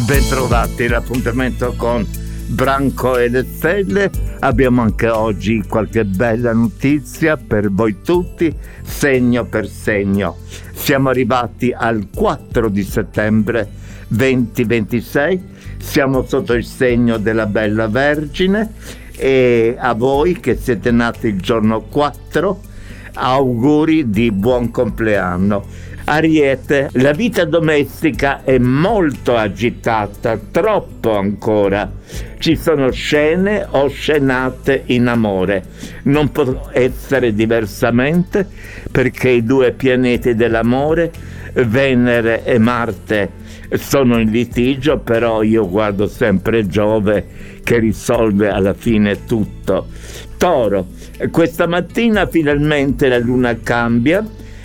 Bentrovati, l'appuntamento con Branco e le Stelle. Abbiamo anche oggi qualche bella notizia per voi tutti, segno per segno. Siamo arrivati al 4 di settembre 2026, siamo sotto il segno della Bella Vergine e a voi che siete nati il giorno 4 auguri di buon compleanno. Ariete, la vita domestica è molto agitata, troppo ancora. Ci sono scene o scenate in amore. Non può essere diversamente perché i due pianeti dell'amore, Venere e Marte, sono in litigio, però io guardo sempre Giove che risolve alla fine tutto. Toro, questa mattina finalmente la luna cambia.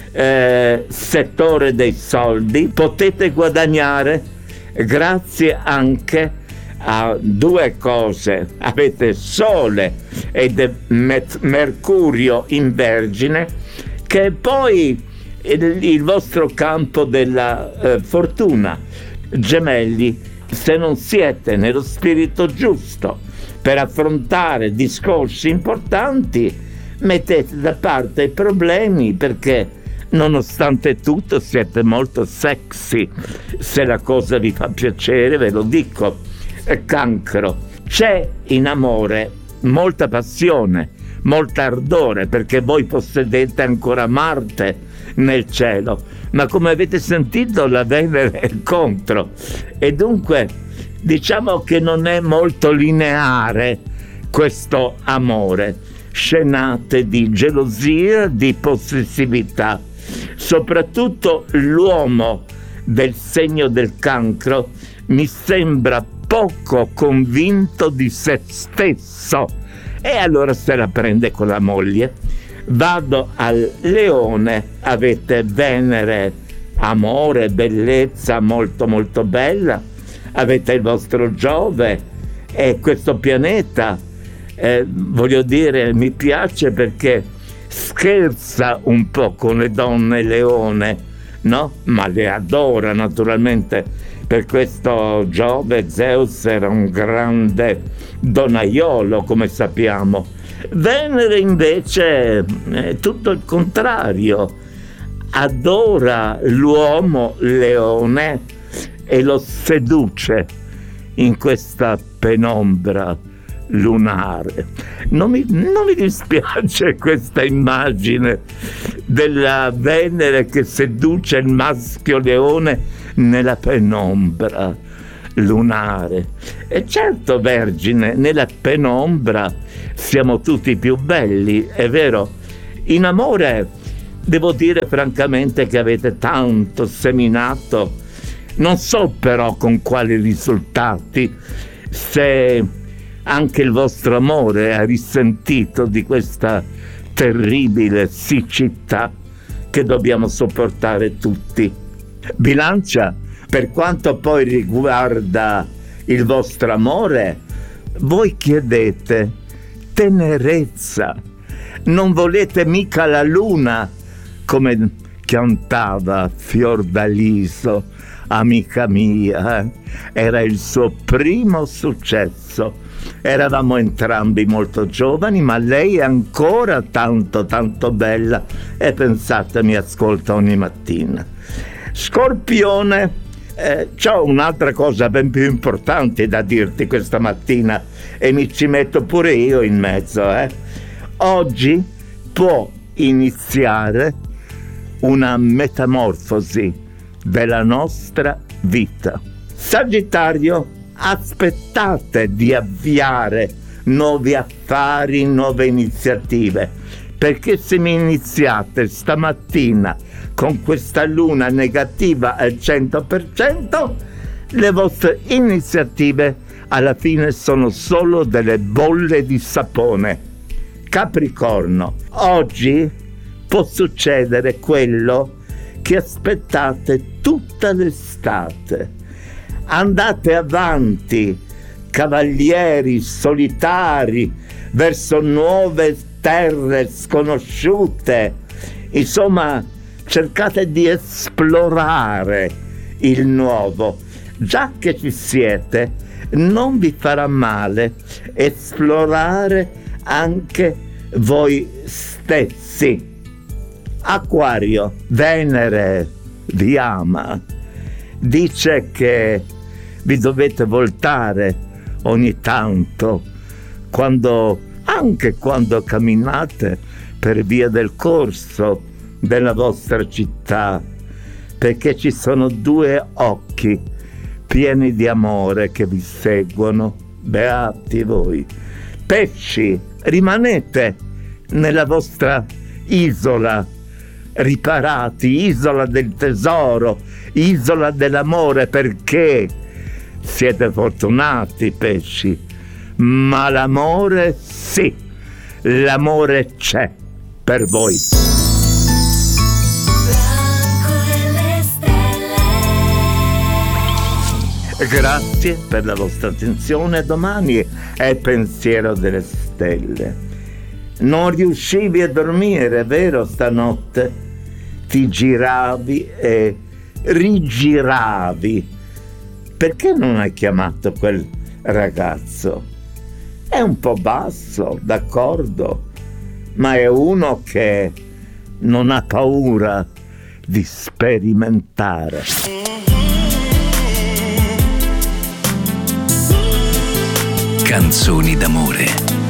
Settore dei soldi, potete guadagnare grazie anche a due cose: avete Sole ed Mercurio in Vergine, che è poi il vostro campo della fortuna. Gemelli, se non siete nello spirito giusto per affrontare discorsi importanti, mettete da parte i problemi, perché nonostante tutto siete molto sexy. Se la cosa vi fa piacere, ve lo dico. Cancro, c'è in amore molta passione, molta ardore, perché voi possedete ancora Marte nel cielo, ma come avete sentito la Venere è contro, e dunque diciamo che non è molto lineare questo amore. Scenate di gelosia, di possessività. Soprattutto l'uomo del segno del Cancro mi sembra poco convinto di se stesso e allora se la prende con la moglie. Vado al Leone, avete Venere, amore, bellezza molto molto bella, avete il vostro Giove e questo pianeta, voglio dire, mi piace perché scherza un po' con le donne Leone, no? Ma le adora naturalmente. Per questo Giove, Zeus era un grande donaiolo, come sappiamo. Venere invece è tutto il contrario, adora l'uomo Leone e lo seduce in questa penombra lunare. Non mi dispiace questa immagine della Venere che seduce il maschio leone nella penombra lunare. E certo, Vergine, nella penombra siamo tutti più belli, è vero. In amore devo dire francamente che avete tanto seminato, non so però con quali risultati, se anche il vostro amore ha risentito di questa terribile siccità che dobbiamo sopportare tutti. Bilancia, per quanto poi riguarda il vostro amore, voi chiedete tenerezza, non volete mica la luna, come cantava Fiordaliso, amica mia, era il suo primo successo. Eravamo entrambi molto giovani, ma lei è ancora tanto tanto bella e pensate mi ascolta ogni mattina. Scorpione, c'ho un'altra cosa ben più importante da dirti questa mattina e mi ci metto pure io in mezzo. Oggi può iniziare una metamorfosi della nostra vita. Sagittario, aspettate di avviare nuovi affari, nuove iniziative, perché se mi iniziate stamattina con questa luna negativa al 100%, le vostre iniziative alla fine sono solo delle bolle di sapone. Capricorno, oggi può succedere quello che aspettate tutta l'estate. Andate avanti, cavalieri solitari, verso nuove terre sconosciute. Insomma, cercate di esplorare il nuovo. già che ci siete, non vi farà male esplorare anche voi stessi. Acquario, Venere vi ama, dice che vi dovete voltare ogni tanto, anche quando camminate per via del corso della vostra città, perché ci sono due occhi pieni di amore che vi seguono. Beati voi. Pesci, rimanete nella vostra isola, riparati, isola del tesoro, isola dell'amore, perché siete fortunati, pesci, ma l'amore sì, l'amore c'è per voi. Grazie per la vostra attenzione. Domani è Pensiero delle Stelle. Non riuscivi a dormire, vero, stanotte? Ti giravi e rigiravi. Perché non hai chiamato quel ragazzo? È un po' basso, d'accordo, ma è uno che non ha paura di sperimentare. Canzoni d'amore.